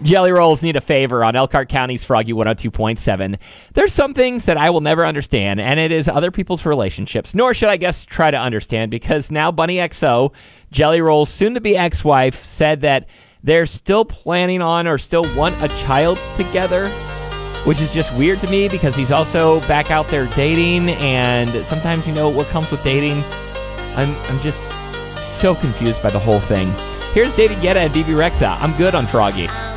Jelly Rolls need a favor on Elkhart County's Froggy 102.7. There's some things that I will never understand, and it is other people's relationships, nor should I guess try to understand, because now Bunny XO, Jelly Rolls' soon-to-be ex-wife, said that they're still planning on or still want a child together, which is just weird to me because he's also back out there dating, and sometimes, what comes with dating, I'm just so confused by the whole thing. Here's David Guetta and BB Rexa. I'm good on Froggy.